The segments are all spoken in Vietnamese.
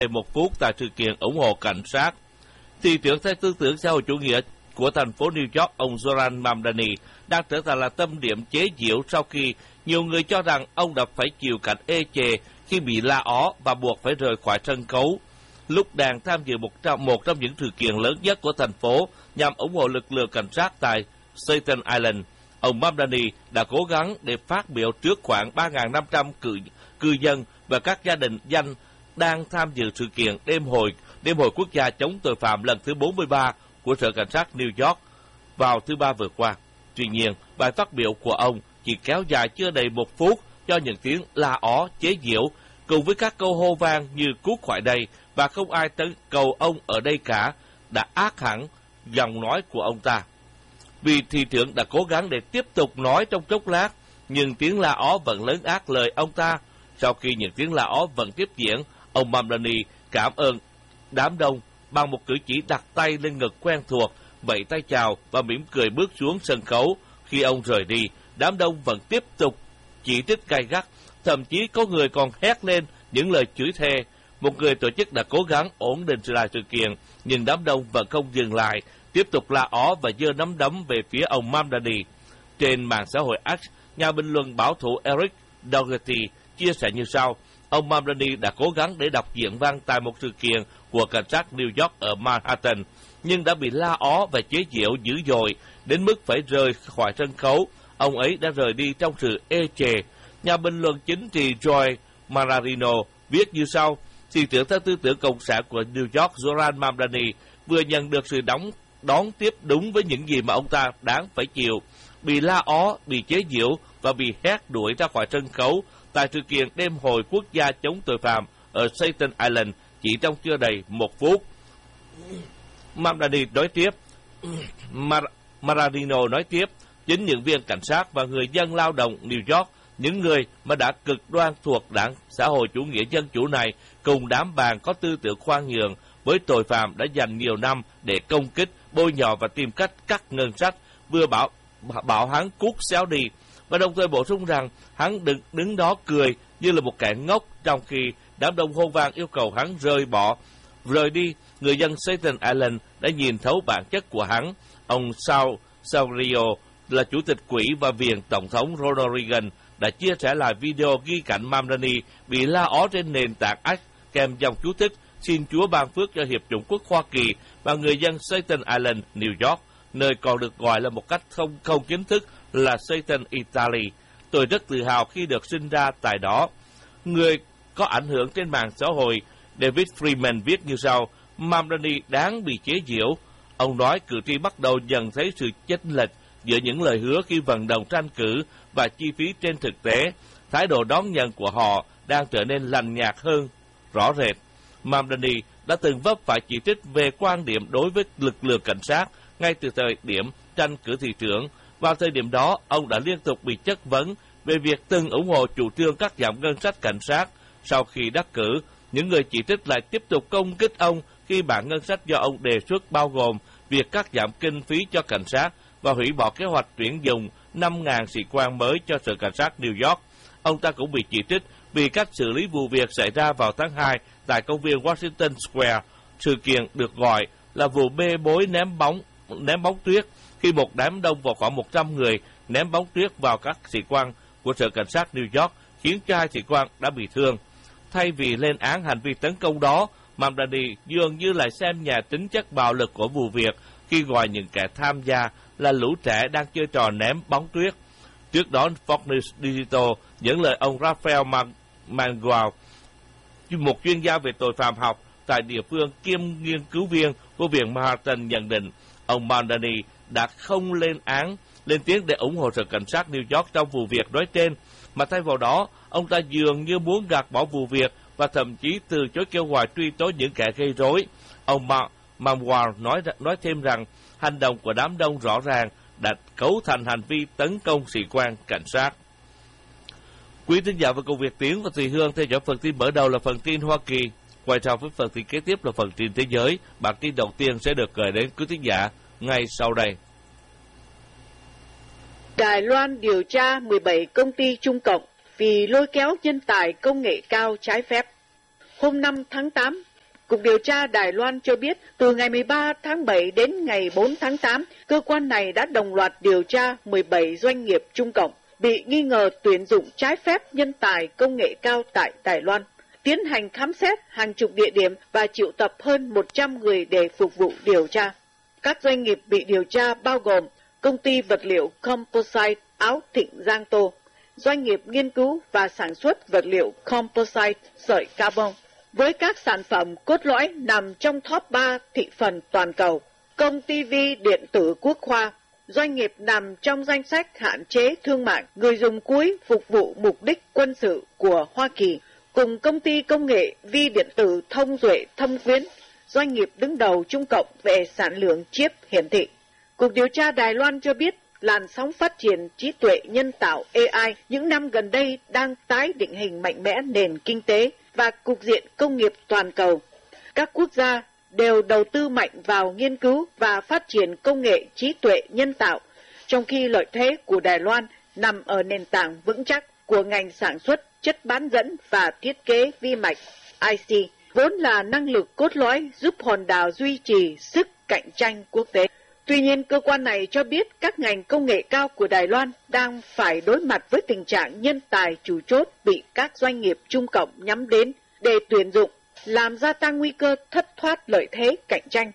1 phút tại sự kiện ủng hộ cảnh sát. Thị trưởng theo tư tưởng xã hội chủ nghĩa của thành phố New York, ông Zoran Mamdani, đang trở thành là tâm điểm chế giễu sau khi nhiều người cho rằng ông đã phải chịu cảnh ê chề khi bị la ó và buộc phải rời khỏi sân khấu. Lúc đang tham dự một trong những sự kiện lớn nhất của thành phố nhằm ủng hộ lực lượng cảnh sát tại Staten Island, ông Mamdani đã cố gắng để phát biểu trước khoảng 3.500 cư dân và các gia đình danh đang tham dự sự kiện đêm hội quốc gia chống tội phạm lần thứ 43 của Sở Cảnh sát New York vào thứ Ba vừa qua. Tuy nhiên, bài phát biểu của ông chỉ kéo dài chưa đầy 1 phút cho những tiếng la ó chế giễu cùng với các câu hô vang như cút khỏi đây và không ai tấn cầu ông ở đây cả đã át hẳn giọng nói của ông ta. Vì thị trưởng đã cố gắng để tiếp tục nói trong chốc lát, nhưng tiếng la ó vẫn lớn át lời ông ta. Sau khi những tiếng la ó vẫn tiếp diễn, ông Mamdani cảm ơn đám đông bằng một cử chỉ đặt tay lên ngực quen thuộc, vẫy tay chào và mỉm cười bước xuống sân khấu. Khi ông rời đi, đám đông vẫn tiếp tục chỉ trích gay gắt, thậm chí có người còn hét lên những lời chửi thề. Một người tổ chức đã cố gắng ổn định lại sự kiện, nhưng đám đông vẫn không dừng lại, tiếp tục la ó và giơ nắm đấm về phía ông Mamdani. Trên mạng xã hội X, nhà bình luận bảo thủ Eric Dougherty chia sẻ như sau: ông Mamdani đã cố gắng để đọc diễn văn tại một sự kiện của cảnh sát New York ở Manhattan, nhưng đã bị la ó và chế giễu dữ dội đến mức phải rời khỏi sân khấu. Ông ấy đã rời đi trong sự ê chề. Nhà bình luận chính trị Joy Mararino viết như sau: thị trưởng theo tư tưởng cộng sản của New York Zoran Mamdani vừa nhận được sự đón tiếp đúng với những gì mà ông ta đáng phải chịu: bị la ó, bị chế giễu và bị hét đuổi ra khỏi sân khấu tại sự kiện đêm hội quốc gia chống tội phạm ở Staten Island chỉ trong chưa đầy 1 phút. Mamdani nói tiếp, Mararino nói tiếp, chính những viên cảnh sát và người dân lao động New York, những người mà đã cực đoan thuộc đảng xã hội chủ nghĩa dân chủ này, cùng đám bạn có tư tưởng khoan nhượng với tội phạm đã dành nhiều năm để công kích, bôi nhọ và tìm cách cắt ngân sách, vừa bảo hắn cút xéo đi, và đồng thời bổ sung rằng hắn đứng đó cười như là một kẻ ngốc, trong khi đám đông hô vang yêu cầu hắn rời đi. Người dân Staten Island đã nhìn thấu bản chất của hắn. Ông Saurio là chủ tịch quỹ và viện tổng thống Ronald Reagan đã chia sẻ lại video ghi cảnh Mamdani bị la ó trên nền tảng X kèm dòng chú thích xin Chúa ban phước cho Hiệp chủng quốc Hoa Kỳ và người dân Staten Island, New York, nơi còn được gọi là một cách không chính thức là Staten Italy. Tôi rất tự hào khi được sinh ra tại đó. Người có ảnh hưởng trên mạng xã hội David Freeman viết như sau: Mamdani đáng bị chế giễu. Ông nói cử tri bắt đầu dần thấy sự chênh lệch giữa những lời hứa khi vận động tranh cử và chi phí trên thực tế. Thái độ đón nhận của họ đang trở nên lạnh nhạt hơn rõ rệt. Mamdani đã từng vấp phải chỉ trích về quan điểm đối với lực lượng cảnh sát ngay từ thời điểm tranh cử thị trưởng. Vào thời điểm đó, ông đã liên tục bị chất vấn về việc từng ủng hộ chủ trương cắt giảm ngân sách cảnh sát. Sau khi đắc cử, những người chỉ trích lại tiếp tục công kích ông khi bản ngân sách do ông đề xuất bao gồm việc cắt giảm kinh phí cho cảnh sát và hủy bỏ kế hoạch tuyển dụng 5.000 sĩ quan mới cho Sở Cảnh sát New York. Ông ta cũng bị chỉ trích vì cách xử lý vụ việc xảy ra vào tháng 2 tại công viên Washington Square. Sự kiện được gọi là vụ bê bối ném bóng tuyết, khi một đám đông vào khoảng 100 người ném bóng tuyết vào các sĩ quan của Sở Cảnh sát New York, khiến cho 2 sĩ quan đã bị thương. Thay vì lên án hành vi tấn công đó, Mamdani dường như lại xem nhẹ tính chất bạo lực của vụ việc khi gọi những kẻ tham gia là lũ trẻ đang chơi trò ném bóng tuyết. Trước đó, Fox News Digital dẫn lời ông Raphael Mangual, một chuyên gia về tội phạm học tại địa phương kiêm nghiên cứu viên của Viện Manhattan, nhận định ông Mamdani đã không lên tiếng để ủng hộ Sở Cảnh sát New York trong vụ việc nói trên, mà thay vào đó, ông ta dường như muốn gạt bỏ vụ việc và thậm chí từ chối kêu gọi truy tố những kẻ gây rối. Ông Mangual nói thêm rằng hành động của đám đông rõ ràng đã cấu thành hành vi tấn công sĩ quan cảnh sát. Quý thính giả và công việc Tiến và Thùy Hương theo dõi phần tin mở đầu là phần tin Hoa Kỳ. Quay sau với phần tin kế tiếp là phần tin thế giới. Bản tin đầu tiên sẽ được gửi đến quý thính giả ngay sau đây. Đài Loan điều tra 17 công ty Trung Cộng vì lôi kéo nhân tài công nghệ cao trái phép. Hôm 5 tháng 8, Cục điều tra Đài Loan cho biết từ ngày 13 tháng 7 đến ngày 4 tháng 8, cơ quan này đã đồng loạt điều tra 17 doanh nghiệp Trung Cộng bị nghi ngờ tuyển dụng trái phép nhân tài công nghệ cao tại Đài Loan, tiến hành khám xét hàng chục địa điểm và triệu tập hơn 100 người để phục vụ điều tra. Các doanh nghiệp bị điều tra bao gồm công ty vật liệu Composite Áo Thịnh Giang Tô, doanh nghiệp nghiên cứu và sản xuất vật liệu Composite sợi carbon, với các sản phẩm cốt lõi nằm trong top 3 thị phần toàn cầu. Công ty Vi điện tử Quốc Khoa, doanh nghiệp nằm trong danh sách hạn chế thương mại người dùng cuối phục vụ mục đích quân sự của Hoa Kỳ, cùng công ty công nghệ Vi điện tử Thông Duệ Thâm Quyến, doanh nghiệp đứng đầu Trung Cộng về sản lượng chip hiển thị. Cục điều tra Đài Loan cho biết làn sóng phát triển trí tuệ nhân tạo AI những năm gần đây đang tái định hình mạnh mẽ nền kinh tế và cục diện công nghiệp toàn cầu. Các quốc gia đều đầu tư mạnh vào nghiên cứu và phát triển công nghệ trí tuệ nhân tạo, trong khi lợi thế của Đài Loan nằm ở nền tảng vững chắc của ngành sản xuất chất bán dẫn và thiết kế vi mạch IC, vốn là năng lực cốt lõi giúp hòn đảo duy trì sức cạnh tranh quốc tế. Tuy nhiên, cơ quan này cho biết các ngành công nghệ cao của Đài Loan đang phải đối mặt với tình trạng nhân tài chủ chốt bị các doanh nghiệp Trung Cộng nhắm đến để tuyển dụng, làm gia tăng nguy cơ thất thoát lợi thế cạnh tranh.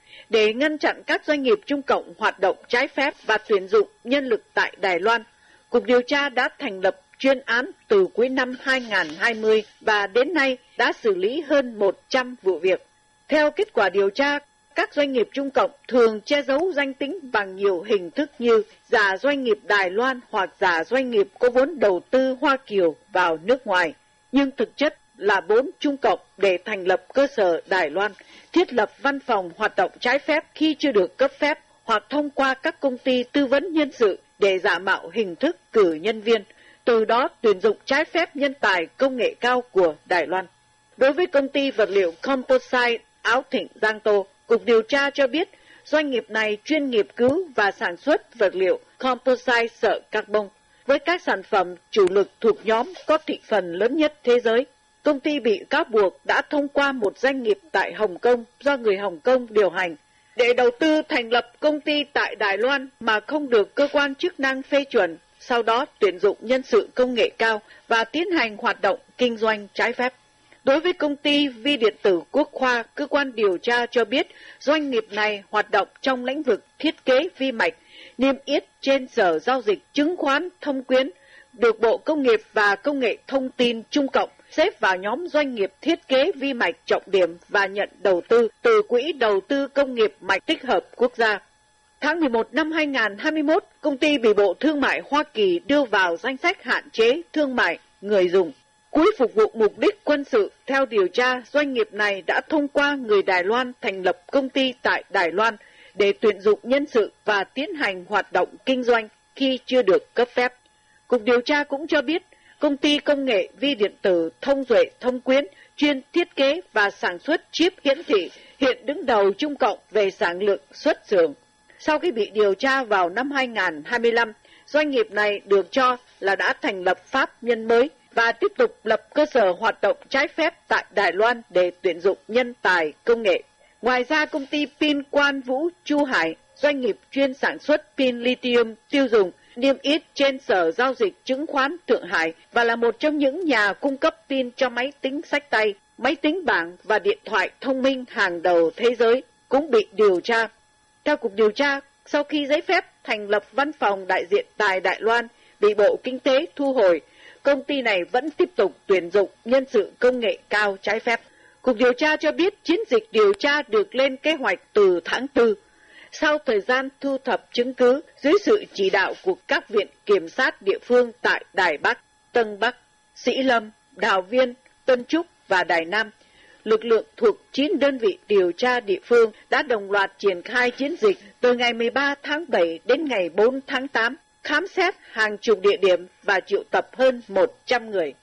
Để ngăn chặn các doanh nghiệp Trung Cộng hoạt động trái phép và tuyển dụng nhân lực tại Đài Loan, Cục điều tra đã thành lập chuyên án từ cuối năm 2020 và đến nay đã xử lý hơn 100 vụ việc. Theo kết quả điều tra, các doanh nghiệp Trung Cộng thường che giấu danh tính bằng nhiều hình thức như giả doanh nghiệp Đài Loan hoặc giả doanh nghiệp có vốn đầu tư Hoa Kiều vào nước ngoài, nhưng thực chất là vốn Trung Cộng để thành lập cơ sở Đài Loan, thiết lập văn phòng hoạt động trái phép khi chưa được cấp phép hoặc thông qua các công ty tư vấn nhân sự để giả mạo hình thức cử nhân viên, từ đó tuyển dụng trái phép nhân tài công nghệ cao của Đài Loan. Đối với công ty vật liệu Composite Áo Thịnh Giang Tô, Cục điều tra cho biết doanh nghiệp này chuyên nghiên cứu và sản xuất vật liệu Composite sợi carbon với các sản phẩm chủ lực thuộc nhóm có thị phần lớn nhất thế giới. Công ty bị cáo buộc đã thông qua một doanh nghiệp tại Hồng Kông do người Hồng Kông điều hành để đầu tư thành lập công ty tại Đài Loan mà không được cơ quan chức năng phê chuẩn, sau đó tuyển dụng nhân sự công nghệ cao và tiến hành hoạt động kinh doanh trái phép. Đối với công ty Vi điện tử Quốc Khoa, cơ quan điều tra cho biết doanh nghiệp này hoạt động trong lĩnh vực thiết kế vi mạch, niêm yết trên Sở Giao dịch Chứng khoán Thông Quyến, được Bộ Công nghiệp và Công nghệ Thông tin Trung Cộng xếp vào nhóm doanh nghiệp thiết kế vi mạch trọng điểm và nhận đầu tư từ Quỹ Đầu tư Công nghiệp Mạch Tích hợp Quốc gia. Tháng 11 năm 2021, công ty bị Bộ Thương mại Hoa Kỳ đưa vào danh sách hạn chế thương mại người dùng. Quỹ phục vụ mục đích quân sự, theo điều tra, doanh nghiệp này đã thông qua người Đài Loan thành lập công ty tại Đài Loan để tuyển dụng nhân sự và tiến hành hoạt động kinh doanh khi chưa được cấp phép. Cục điều tra cũng cho biết, công ty công nghệ vi điện tử Thông Duệ Thông Quyến chuyên thiết kế và sản xuất chip hiển thị hiện đứng đầu Trung Cộng về sản lượng xuất xưởng. Sau khi bị điều tra vào năm 2025, doanh nghiệp này được cho là đã thành lập pháp nhân mới và tiếp tục lập cơ sở hoạt động trái phép tại Đài Loan để tuyển dụng nhân tài công nghệ. Ngoài ra, công ty pin Quan Vũ Chu Hải, doanh nghiệp chuyên sản xuất pin lithium tiêu dùng, niêm yết trên Sở Giao dịch Chứng khoán Thượng Hải và là một trong những nhà cung cấp pin cho máy tính xách tay, máy tính bảng và điện thoại thông minh hàng đầu thế giới, cũng bị điều tra. Theo Cục điều tra, sau khi giấy phép thành lập văn phòng đại diện tại Đài Loan bị Bộ Kinh tế thu hồi, công ty này vẫn tiếp tục tuyển dụng nhân sự công nghệ cao trái phép. Cục điều tra cho biết chiến dịch điều tra được lên kế hoạch từ tháng 4. Sau thời gian thu thập chứng cứ dưới sự chỉ đạo của các viện kiểm sát địa phương tại Đài Bắc, Tân Bắc, Sĩ Lâm, Đào Viên, Tân Trúc và Đài Nam, lực lượng thuộc 9 đơn vị điều tra địa phương đã đồng loạt triển khai chiến dịch từ ngày 13 tháng 7 đến ngày 4 tháng 8, khám xét hàng chục địa điểm và triệu tập hơn 100 người.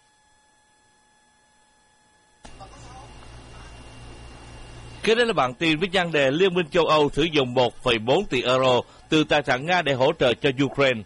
Kế đến là bản tin với nhan đề Liên minh châu Âu sử dụng 1,4 tỷ euro từ tài sản Nga để hỗ trợ cho Ukraine.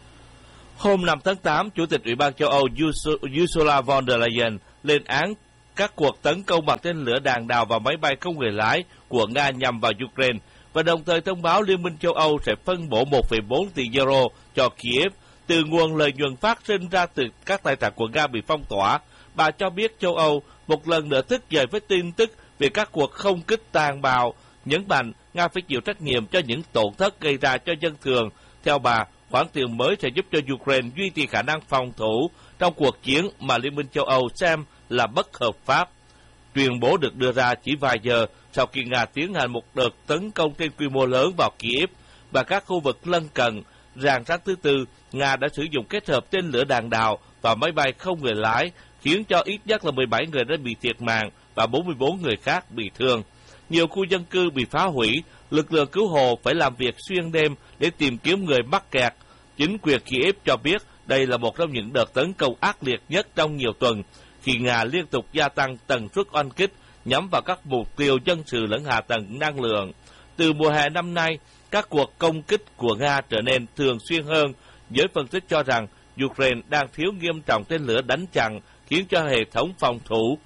Hôm 5 tháng 8, Chủ tịch Ủy ban châu Âu Ursula von der Leyen lên án các cuộc tấn công bằng tên lửa đạn đạo và máy bay không người lái của Nga nhằm vào Ukraine, và đồng thời thông báo Liên minh châu Âu sẽ phân bổ 1,4 tỷ euro cho Kiev từ nguồn lợi nhuận phát sinh ra từ các tài sản của Nga bị phong tỏa. Bà cho biết châu Âu một lần nữa thức dậy với tin tức về các cuộc không kích tàn bạo, nhấn mạnh Nga phải chịu trách nhiệm cho những tổn thất gây ra cho dân thường. Theo bà, khoản tiền mới sẽ giúp cho Ukraine duy trì khả năng phòng thủ trong cuộc chiến mà Liên minh châu Âu xem là bất hợp pháp. Tuyên bố được đưa ra chỉ vài giờ sau khi Nga tiến hành một đợt tấn công trên quy mô lớn vào Kiev và các khu vực lân cận. Rạng sáng thứ Tư, Nga đã sử dụng kết hợp tên lửa đạn đạo và máy bay không người lái, khiến cho ít nhất là 17 người đã bị thiệt mạng và 44 người khác bị thương. Nhiều khu dân cư bị phá hủy, lực lượng cứu hộ phải làm việc xuyên đêm để tìm kiếm người mắc kẹt. Chính quyền Kiev cho biết đây là một trong những đợt tấn công ác liệt nhất trong nhiều tuần, khi Nga liên tục gia tăng tần suất oanh kích nhắm vào các mục tiêu dân sự lẫn hạ tầng năng lượng. Từ mùa hè năm nay, các cuộc công kích của Nga trở nên thường xuyên hơn. Giới phân tích cho rằng Ukraine đang thiếu nghiêm trọng tên lửa đánh chặn, khiến cho hệ thống phòng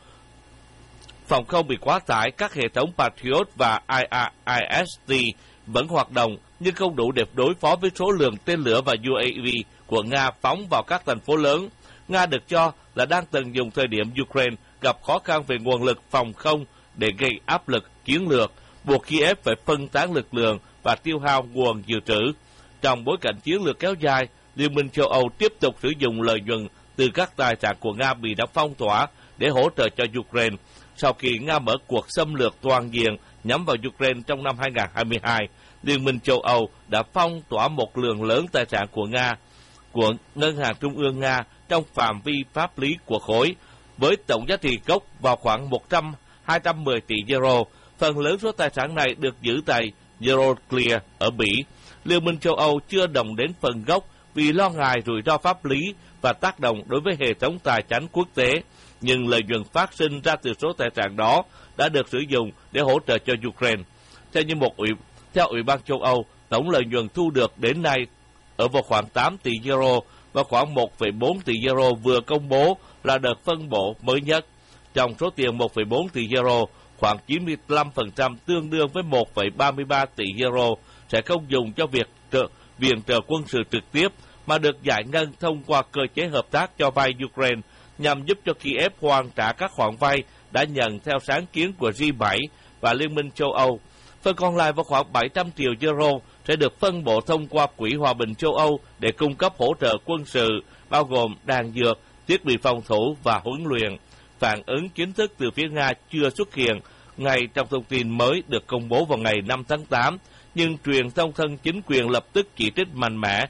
không bị quá tải. Các hệ thống Patriot và IRIS-T vẫn hoạt động nhưng không đủ để đối phó với số lượng tên lửa và UAV của Nga phóng vào các thành phố lớn. Nga được cho là đang tận dụng thời điểm Ukraine gặp khó khăn về nguồn lực phòng không để gây áp lực chiến lược, buộc Kiev phải phân tán lực lượng và tiêu hao nguồn dự trữ. Trong bối cảnh chiến lược kéo dài, Liên minh châu Âu tiếp tục sử dụng lợi nhuận từ các tài sản của Nga bị đã phong tỏa để hỗ trợ cho Ukraine. Sau khi Nga mở cuộc xâm lược toàn diện nhắm vào Ukraine trong năm 2022, Liên minh châu Âu đã phong tỏa một lượng lớn tài sản của Nga, của Ngân hàng Trung ương Nga trong phạm vi pháp lý của khối, với tổng giá trị gốc vào khoảng 210 tỷ euro. Phần lớn số tài sản này được giữ tại Euroclear ở Bỉ. Liên minh châu Âu chưa động đến phần gốc vì lo ngại rủi ro pháp lý và tác động đối với hệ thống tài chính quốc tế, nhưng lợi nhuận phát sinh ra từ số tài sản đó đã được sử dụng để hỗ trợ cho Ukraine. Theo Ủy ban châu Âu, tổng lợi nhuận thu được đến nay ở vào khoảng 8 tỷ euro và khoảng 1,4 tỷ euro vừa công bố là đợt phân bổ mới nhất. Trong số tiền 1,4 tỷ euro, khoảng 95% tương đương với 1,33 tỷ euro sẽ không dùng cho việc viện trợ quân sự trực tiếp mà được giải ngân thông qua cơ chế hợp tác cho vay Ukraine nhằm giúp cho Kiev hoàn trả các khoản vay đã nhận theo sáng kiến của G7 và Liên minh châu Âu. Phần còn lại vào khoảng 700 triệu euro sẽ được phân bổ thông qua Quỹ Hòa bình châu Âu để cung cấp hỗ trợ quân sự, bao gồm đạn dược, thiết bị phòng thủ và huấn luyện. Phản ứng chính thức từ phía Nga chưa xuất hiện ngay trong thông tin mới được công bố vào ngày 5 tháng 8, nhưng truyền thông thân chính quyền lập tức chỉ trích mạnh mẽ.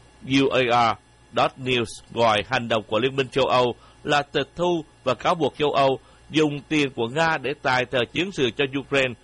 UAR.News gọi hành động của Liên minh châu Âu là tịch thu và cáo buộc châu Âu dùng tiền của Nga để tài trợ chiến sự cho Ukraine.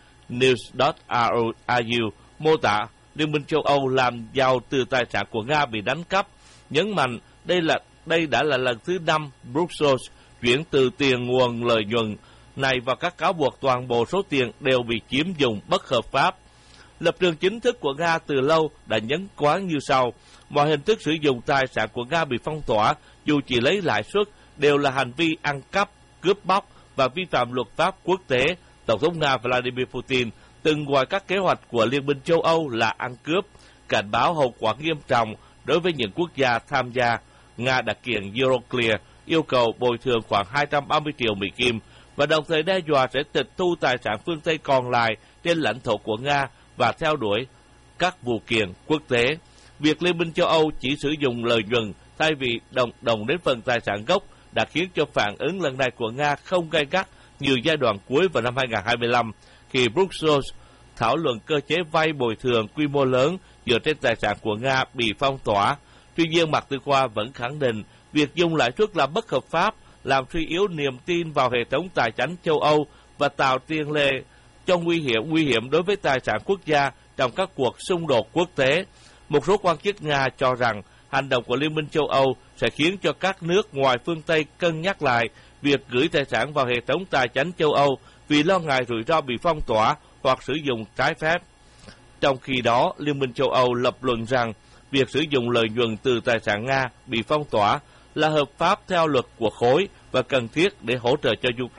News.ru mô tả Liên minh châu Âu làm giàu từ tài sản của Nga bị đánh cắp, nhấn mạnh đây đã là lần thứ 5 Brussels chuyển từ tiền nguồn lợi nhuận này và các cáo buộc toàn bộ số tiền đều bị chiếm dụng bất hợp pháp. Lập trường chính thức của Nga từ lâu đã nhấn quán như sau: mọi hình thức sử dụng tài sản của Nga bị phong tỏa, dù chỉ lấy lãi suất, đều là hành vi ăn cắp, cướp bóc và vi phạm luật pháp quốc tế. Tổng thống Nga Vladimir Putin từng gọi các kế hoạch của Liên minh châu Âu là ăn cướp, cảnh báo hậu quả nghiêm trọng đối với những quốc gia tham gia. Nga đã kiện Euroclear yêu cầu bồi thường khoảng 230 triệu Mỹ Kim và đồng thời đe dọa sẽ tịch thu tài sản phương Tây còn lại trên lãnh thổ của Nga và theo đuổi các vụ kiện quốc tế. Việc Liên minh châu Âu chỉ sử dụng lợi nhuận thay vì đồng đến phần tài sản gốc đã khiến cho phản ứng lần này của Nga không gay gắt như giai đoạn cuối vào năm 2025, khi Brussels thảo luận cơ chế vay bồi thường quy mô lớn dựa trên tài sản của Nga bị phong tỏa. Tuy nhiên, Mạc Tư Khoa vẫn khẳng định việc dùng lãi suất là bất hợp pháp, làm suy yếu niềm tin vào hệ thống tài chính châu Âu và tạo tiền lệ cho nguy hiểm đối với tài sản quốc gia trong các cuộc xung đột quốc tế. Một số quan chức Nga cho rằng hành động của Liên minh châu Âu sẽ khiến cho các nước ngoài phương Tây cân nhắc lại việc gửi tài sản vào hệ thống tài chính châu Âu vì lo ngại rủi ro bị phong tỏa hoặc sử dụng trái phép. Trong khi đó, Liên minh châu Âu lập luận rằng việc sử dụng lợi nhuận từ tài sản Nga bị phong tỏa là hợp pháp theo luật của khối và cần thiết để hỗ trợ cho Ukraine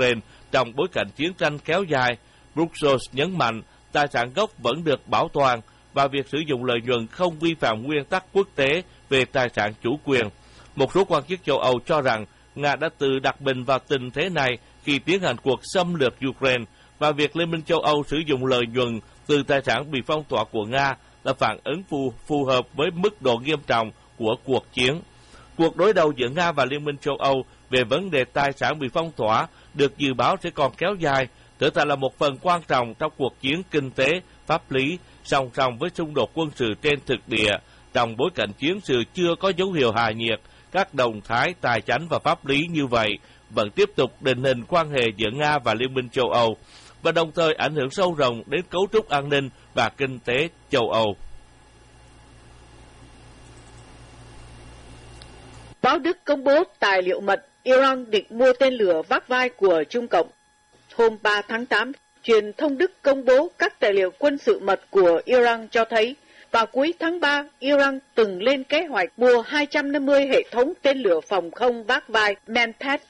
trong bối cảnh chiến tranh kéo dài. Brussels nhấn mạnh tài sản gốc vẫn được bảo toàn và việc sử dụng lợi nhuận không vi phạm nguyên tắc quốc tế về tài sản chủ quyền. Một số quan chức châu Âu cho rằng Nga đã tự đặt mình vào tình thế này khi tiến hành cuộc xâm lược Ukraine, và việc Liên minh châu Âu sử dụng lợi nhuận từ tài sản bị phong tỏa của Nga là phản ứng phù hợp với mức độ nghiêm trọng của cuộc chiến. Cuộc đối đầu giữa Nga và Liên minh châu Âu về vấn đề tài sản bị phong tỏa được dự báo sẽ còn kéo dài, trở thành là một phần quan trọng trong cuộc chiến kinh tế, pháp lý, song song với xung đột quân sự trên thực địa. Trong bối cảnh chiến sự chưa có dấu hiệu hạ nhiệt, các động thái tài chánh và pháp lý như vậy vẫn tiếp tục định hình quan hệ giữa Nga và Liên minh châu Âu, và đồng thời ảnh hưởng sâu rộng đến cấu trúc an ninh và kinh tế châu Âu. Báo Đức công bố tài liệu mật Iran định mua tên lửa vác vai của Trung Cộng. Hôm 3 tháng 8, truyền thông Đức công bố các tài liệu quân sự mật của Iran cho thấy vào cuối tháng 3, Iran từng lên kế hoạch mua 250 hệ thống tên lửa phòng không vác vai Manpack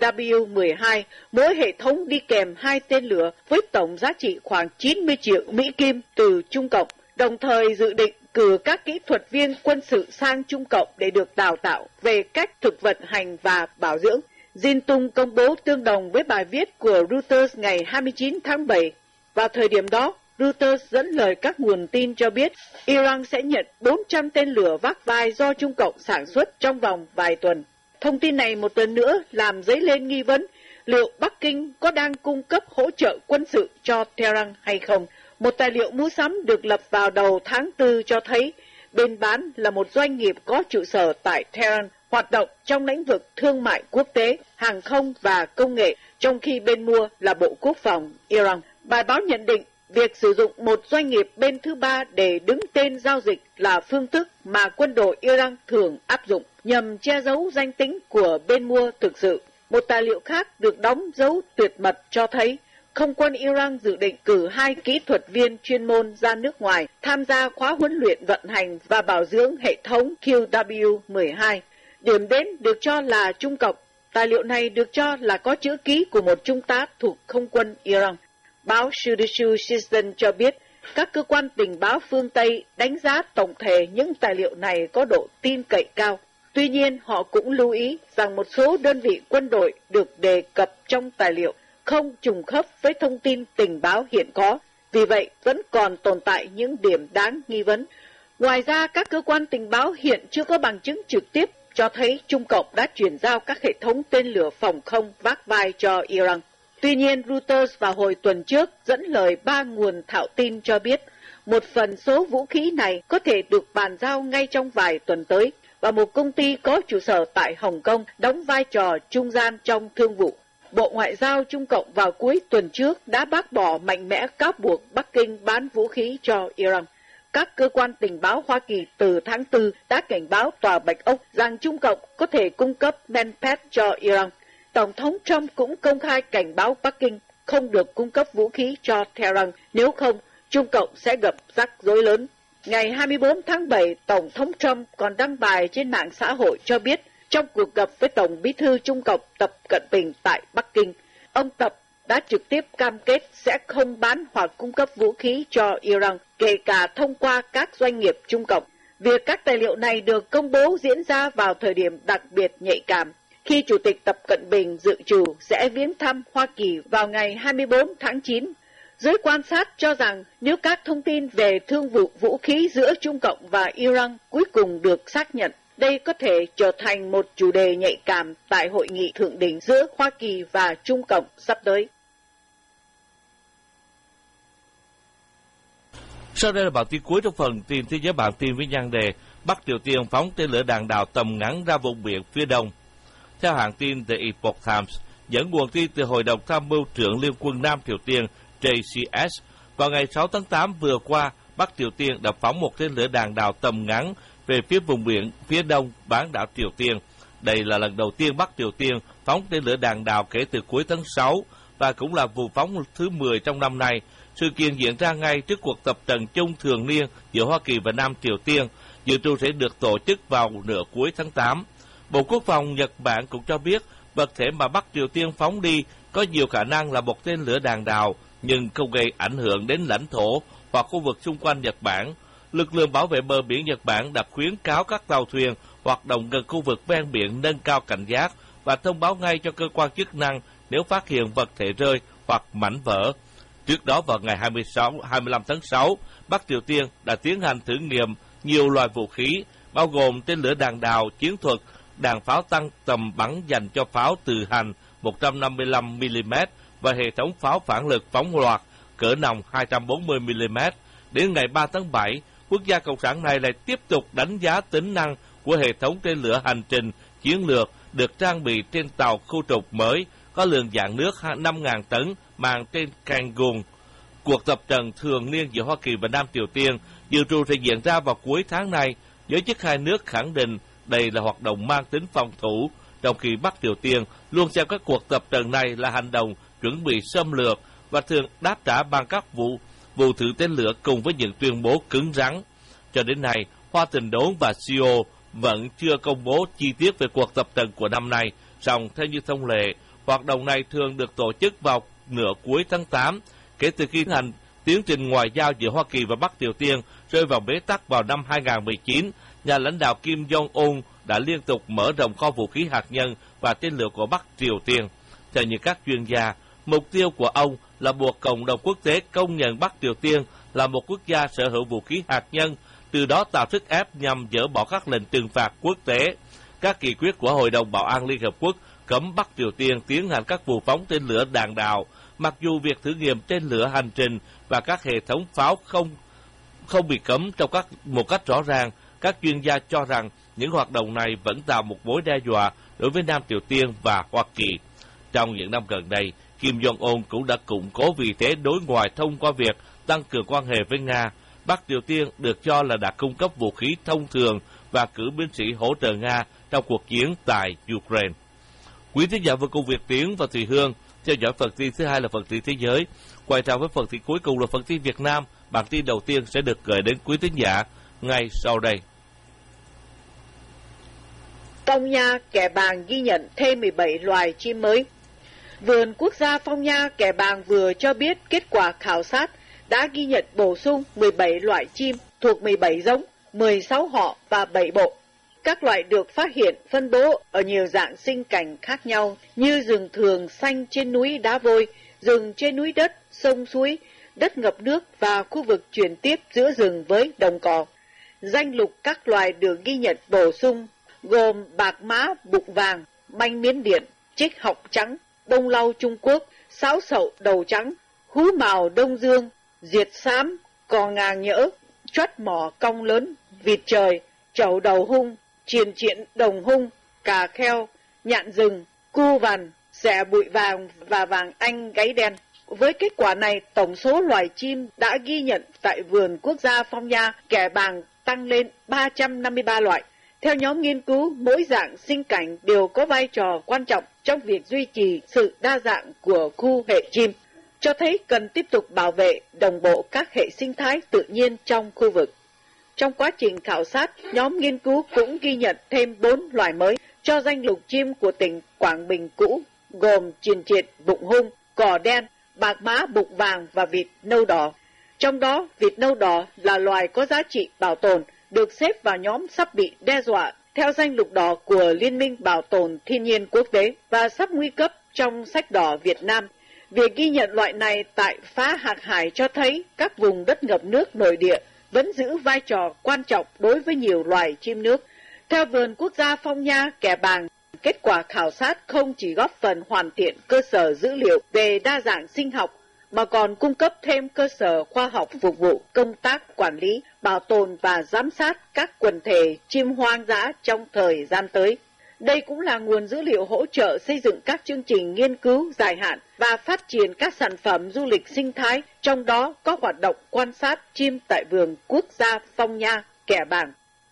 QW-12, mỗi hệ thống đi kèm 2 tên lửa với tổng giá trị khoảng 90 triệu Mỹ Kim từ Trung Cộng, đồng thời dự định cử các kỹ thuật viên quân sự sang Trung Cộng để được đào tạo về cách thực vận hành và bảo dưỡng. Jin Tung công bố tương đồng với bài viết của Reuters ngày 29 tháng 7. Vào thời điểm đó, Reuters dẫn lời các nguồn tin cho biết Iran sẽ nhận 400 tên lửa vác vai do Trung Cộng sản xuất trong vòng vài tuần. Thông tin này một lần nữa làm dấy lên nghi vấn liệu Bắc Kinh có đang cung cấp hỗ trợ quân sự cho Tehran hay không. Một tài liệu mua sắm được lập vào đầu tháng 4 cho thấy bên bán là một doanh nghiệp có trụ sở tại Tehran, hoạt động trong lĩnh vực thương mại quốc tế, hàng không và công nghệ, trong khi bên mua là Bộ Quốc phòng Iran. Bài báo nhận định việc sử dụng một doanh nghiệp bên thứ ba để đứng tên giao dịch là phương thức mà quân đội Iran thường áp dụng nhằm che giấu danh tính của bên mua thực sự. Một tài liệu khác được đóng dấu tuyệt mật cho thấy không quân Iran dự định cử 2 kỹ thuật viên chuyên môn ra nước ngoài tham gia khóa huấn luyện vận hành và bảo dưỡng hệ thống QW-12. Điểm đến được cho là Trung Cộng. Tài liệu này được cho là có chữ ký của một trung tá thuộc không quân Iran. Báo Judicial Citizen cho biết các cơ quan tình báo phương Tây đánh giá tổng thể những tài liệu này có độ tin cậy cao. Tuy nhiên, họ cũng lưu ý rằng một số đơn vị quân đội được đề cập trong tài liệu không trùng khớp với thông tin tình báo hiện có, vì vậy vẫn còn tồn tại những điểm đáng nghi vấn. Ngoài ra, các cơ quan tình báo hiện chưa có bằng chứng trực tiếp cho thấy Trung Cộng đã chuyển giao các hệ thống tên lửa phòng không vác vai cho Iran. Tuy nhiên, Reuters vào hồi tuần trước dẫn lời 3 nguồn thạo tin cho biết một phần số vũ khí này có thể được bàn giao ngay trong vài tuần tới, và một công ty có trụ sở tại Hồng Kông đóng vai trò trung gian trong thương vụ. Bộ Ngoại giao Trung Cộng vào cuối tuần trước đã bác bỏ mạnh mẽ cáo buộc Bắc Kinh bán vũ khí cho Iran. Các cơ quan tình báo Hoa Kỳ từ tháng 4 đã cảnh báo Tòa Bạch Ốc rằng Trung Cộng có thể cung cấp Manpack cho Iran. Tổng thống Trump cũng công khai cảnh báo Bắc Kinh không được cung cấp vũ khí cho Tehran, nếu không, Trung Cộng sẽ gặp rắc rối lớn. Ngày 24 tháng 7, Tổng thống Trump còn đăng bài trên mạng xã hội cho biết trong cuộc gặp với Tổng bí thư Trung Cộng Tập Cận Bình tại Bắc Kinh, ông Tập đã trực tiếp cam kết sẽ không bán hoặc cung cấp vũ khí cho Iran, kể cả thông qua các doanh nghiệp Trung Cộng. Việc các tài liệu này được công bố diễn ra vào thời điểm đặc biệt nhạy cảm, khi Chủ tịch Tập Cận Bình dự trù sẽ viếng thăm Hoa Kỳ vào ngày 24 tháng 9. Giới quan sát cho rằng nếu các thông tin về thương vụ vũ khí giữa Trung Cộng và Iran cuối cùng được xác nhận, đây có thể trở thành một chủ đề nhạy cảm tại hội nghị thượng đỉnh giữa Hoa Kỳ và Trung Cộng sắp tới. Sau đây là bản tin cuối trong phần tin thế giới bản tin với nhan đề Bắc Triều Tiên phóng tên lửa đạn đạo tầm ngắn ra vùng biển phía đông. Theo hãng tin The Epoch Times, dẫn nguồn tin từ Hội đồng Tham mưu trưởng Liên quân Nam Triều Tiên JCS, vào ngày 6 tháng 8 vừa qua, Bắc Triều Tiên đã phóng một tên lửa đạn đạo tầm ngắn về phía vùng biển phía đông bán đảo Triều Tiên. Đây là lần đầu tiên Bắc Triều Tiên phóng tên lửa đạn đạo kể từ cuối tháng 6 và cũng là vụ phóng thứ 10 trong năm nay. Sự kiện diễn ra ngay trước cuộc tập trận chung thường niên giữa Hoa Kỳ và Nam Triều Tiên, dự trù sẽ được tổ chức vào nửa cuối tháng 8. Bộ Quốc phòng Nhật Bản cũng cho biết vật thể mà Bắc Triều Tiên phóng đi có nhiều khả năng là một tên lửa đạn đạo nhưng không gây ảnh hưởng đến lãnh thổ hoặc khu vực xung quanh Nhật Bản. Lực lượng bảo vệ bờ biển Nhật Bản đã khuyến cáo các tàu thuyền hoạt động gần khu vực ven biển nâng cao cảnh giác và thông báo ngay cho cơ quan chức năng nếu phát hiện vật thể rơi hoặc mảnh vỡ. Trước đó vào ngày 25 tháng 6, Bắc Triều Tiên đã tiến hành thử nghiệm nhiều loại vũ khí, bao gồm tên lửa đạn đạo, chiến thuật, đạn pháo tăng tầm bắn dành cho pháo tự hành 155mm và hệ thống pháo phản lực phóng loạt cỡ nòng 240mm. Đến ngày 3 tháng 7, quốc gia Cộng sản này lại tiếp tục đánh giá tính năng của hệ thống tên lửa hành trình chiến lược được trang bị trên tàu khu trục mới có lượng dạn nước 5.000 tấn mang tên Kangun. Cuộc tập trận thường niên giữa Hoa Kỳ và Nam Triều Tiên dự trù sẽ diễn ra vào cuối tháng này. Giới chức hai nước khẳng định đây là hoạt động mang tính phòng thủ, trong khi Bắc Triều Tiên luôn xem các cuộc tập trận này là hành động chuẩn bị xâm lược và thường đáp trả bằng các vụ thử tên lửa cùng với những tuyên bố cứng rắn. Cho đến nay, Washington đốn và Seoul vẫn chưa công bố chi tiết về cuộc tập trận của năm nay, song theo như thông lệ, hoạt động này thường được tổ chức vào nửa cuối tháng 8, kể từ khi hành tiến trình ngoại giao giữa Hoa Kỳ và Bắc Triều Tiên rơi vào bế tắc vào năm 2019. Nhà lãnh đạo Kim Jong-un đã liên tục mở rộng kho vũ khí hạt nhân và tên lửa của Bắc Triều Tiên. Theo như các chuyên gia, mục tiêu của ông là buộc cộng đồng quốc tế công nhận Bắc Triều Tiên là một quốc gia sở hữu vũ khí hạt nhân, từ đó tạo sức ép nhằm dỡ bỏ các lệnh trừng phạt quốc tế. Các nghị quyết của Hội đồng Bảo an Liên Hợp Quốc cấm Bắc Triều Tiên tiến hành các vụ phóng tên lửa đạn đạo, mặc dù việc thử nghiệm tên lửa hành trình và các hệ thống pháo không bị cấm một cách rõ ràng. Các chuyên gia cho rằng những hoạt động này vẫn tạo một mối đe dọa đối với Nam Triều Tiên và Hoa Kỳ. Trong những năm gần đây, Kim Jong-un cũng đã củng cố vị thế đối ngoại thông qua việc tăng cường quan hệ với Nga. Bắc Triều Tiên được cho là đã cung cấp vũ khí thông thường và cử binh sĩ hỗ trợ Nga trong cuộc chiến tại Ukraine. Quý thính giả vừa cùng Việt Tiến và Thùy Hương theo dõi phần tin thứ hai là phần tin thế giới. Quay trở với phần tin cuối cùng là phần tin Việt Nam. Bản tin đầu tiên sẽ được gửi đến quý thính giả ngay sau đây. Phong Nha, Kẻ Bàng ghi nhận thêm 17 loài chim mới. Vườn Quốc gia Phong Nha, Kẻ Bàng vừa cho biết kết quả khảo sát đã ghi nhận bổ sung 17 loại chim thuộc 17 giống, 16 họ và 7 bộ. Các loại được phát hiện phân bố ở nhiều dạng sinh cảnh khác nhau như rừng thường xanh trên núi đá vôi, rừng trên núi đất, sông suối, đất ngập nước và khu vực chuyển tiếp giữa rừng với đồng cỏ. Danh lục các loài được ghi nhận bổ sung gồm bạc má bụng vàng, manh Miến Điện, trích họng trắng, đông lau Trung Quốc, sáo sậu đầu trắng, hú mào Đông Dương, diệt xám, cò ngàng nhỡ, choắt mỏ cong lớn, vịt trời, trẩu đầu hung, triền triện đồng hung, cà kheo, nhạn rừng, cu vằn, xẻ bụi vàng và vàng Anh gáy đen. Với kết quả này, tổng số loài chim đã ghi nhận tại vườn quốc gia Phong Nha, Kẻ Bàng tăng lên 353 loại. Theo nhóm nghiên cứu, mỗi dạng sinh cảnh đều có vai trò quan trọng trong việc duy trì sự đa dạng của khu hệ chim, cho thấy cần tiếp tục bảo vệ đồng bộ các hệ sinh thái tự nhiên trong khu vực. Trong quá trình khảo sát, nhóm nghiên cứu cũng ghi nhận thêm 4 loài mới cho danh lục chim của tỉnh Quảng Bình cũ, gồm triền triệt bụng hung, cò đen, bạc má bụng vàng và vịt nâu đỏ. Trong đó, vịt nâu đỏ là loài có giá trị bảo tồn, được xếp vào nhóm sắp bị đe dọa theo danh lục đỏ của Liên minh Bảo tồn Thiên nhiên Quốc tế và sắp nguy cấp trong sách đỏ Việt Nam. Việc ghi nhận loại này tại Phá Hạc Hải cho thấy các vùng đất ngập nước nội địa vẫn giữ vai trò quan trọng đối với nhiều loài chim nước. Theo vườn quốc gia Phong Nha, Kẻ Bàng, kết quả khảo sát không chỉ góp phần hoàn thiện cơ sở dữ liệu về đa dạng sinh học, mà còn cung cấp thêm cơ sở khoa học phục vụ công tác quản lý, bảo tồn và giám sát các quần thể chim hoang dã trong thời gian tới. Đây cũng là nguồn dữ liệu hỗ trợ xây dựng các chương trình nghiên cứu dài hạn và phát triển các sản phẩm du lịch sinh thái, trong đó có hoạt động quan sát chim tại vườn quốc gia Phong Nha, Kẻ Bàng.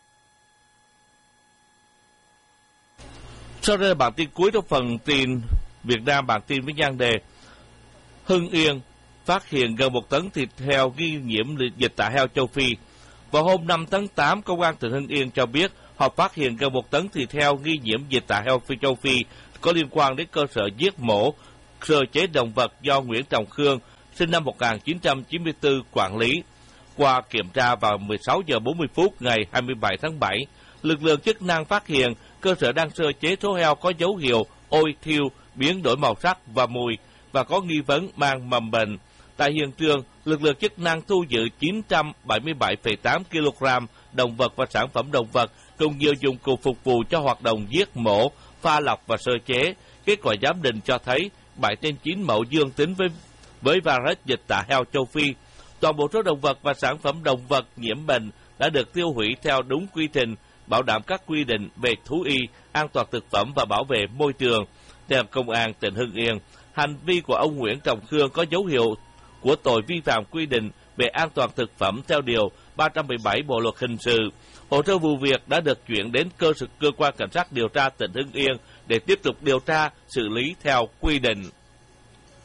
Sau đây là bản tin cuối trong phần tin Việt Nam, bản tin với nhan đề Hưng Yên phát hiện gần 1 tấn thịt heo nghi nhiễm dịch tả heo châu Phi. Vào hôm 5 tháng 8, Công an tỉnh Hưng Yên cho biết họ phát hiện gần 1 tấn thịt heo nghi nhiễm dịch tả heo châu Phi có liên quan đến cơ sở giết mổ sơ chế động vật do Nguyễn Trọng Khương, sinh năm 1994, quản lý. Qua kiểm tra vào 16 giờ 40 phút ngày 27 tháng 7, lực lượng chức năng phát hiện cơ sở đang sơ chế số heo có dấu hiệu ôi thiêu, biến đổi màu sắc và mùi và có nghi vấn mang mầm bệnh. Tại hiện trường, lực lượng chức năng thu giữ 977,8 kg động vật và sản phẩm động vật cùng nhiều dụng cụ phục vụ cho hoạt động giết mổ, pha lọc và sơ chế. Kết quả giám định cho thấy 7 trên 9 mẫu dương tính với virus dịch tả heo châu Phi. Toàn bộ số động vật và sản phẩm động vật nhiễm bệnh đã được tiêu hủy theo đúng quy trình, bảo đảm các quy định về thú y, an toàn thực phẩm và bảo vệ môi trường. Theo Công an tỉnh Hưng Yên, hành vi của ông Nguyễn Trọng Khương có dấu hiệu của tội vi phạm quy định về an toàn thực phẩm theo Điều 317 Bộ Luật Hình sự. Hồ sơ vụ việc đã được chuyển đến cơ quan cảnh sát điều tra tỉnh Hưng Yên để tiếp tục điều tra, xử lý theo quy định.